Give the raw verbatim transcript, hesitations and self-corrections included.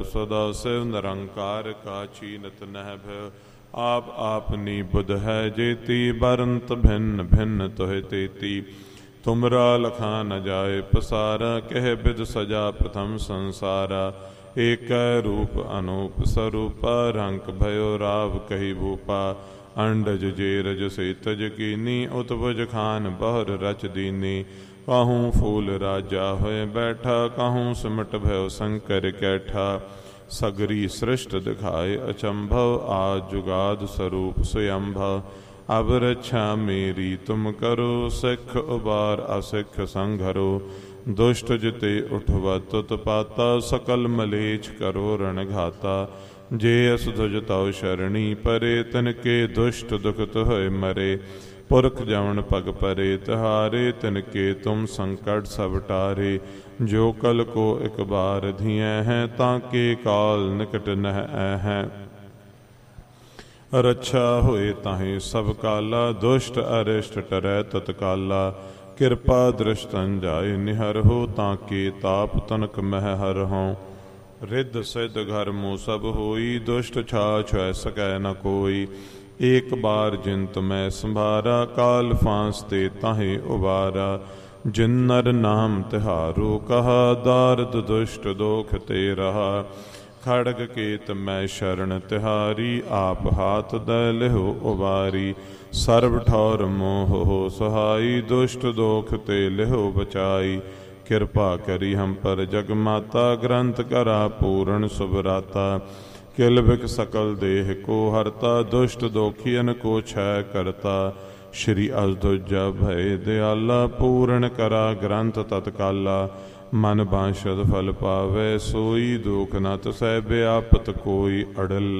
सदा शिव निरंकार का चीनत नह भय आप आपनी बुध है जेती बरंत भिन्न भिन्न तुह तेती तुमरा लखा न जाए पसारा कह बिद सजा प्रथम संसारा एक रूप अनूप स्वरूपा रंक भयो राव कही भूपा अंडज जेरज से तज कीनी उत्वज खान बहर रच दीनी कहूँ फूल राजा होए बैठा कहूँ सिमट भयो शंकर कैठा सगरी सृष्ट दिखाए अचंभव आज जुगाद स्वरूप स्वयंभव अब रक्षा मेरी तुम करो सिख उबार असिख संघरो दुष्ट जिते उठवा तुत पाता सकल मलेच्छ करो रण घाता जे अस ध्वज तव शरणी परे तिनके दुष्ट दुखत होए मरे पुरख जवन पग परे तिहारे तिनके तुम संकट सब टारे जो कल को एक बार धिय हैं ताके काल निकट नह हैं रक्षा होए ताहि सब काला दुष्ट अरिष्ट टरै तत्काला कृपा दृष्टन जाय निहर हो ताके ताप तनक मह हर हों रिद्ध सिद्ध घर मुँह सब होई दुष्ट छाछ सकै न कोई एक बार जिन तुम्हें संभारा काल फांसते ताहि उबारा जिन नर नाम तिहारो कहा दारद दुष्ट दोख ते रहा खड़ग केत मैं शरण तिहारी आप हाथ द लिहो उबारी सर्व ठौर मोह हो सहाई दुष्ट दोख ते लिहो बचाई कृपा करी हम पर जगमाता ग्रंथ करा पूर्ण सुभराता किलबिक सकल देह को हरता दुष्ट दोखियन को छय करता श्री अजदुजा भय दयाला पूर्ण करा ग्रंथ तत्काला मन बांशद फल पावै सोई दुख न तसै व्यापत कोई अड़ल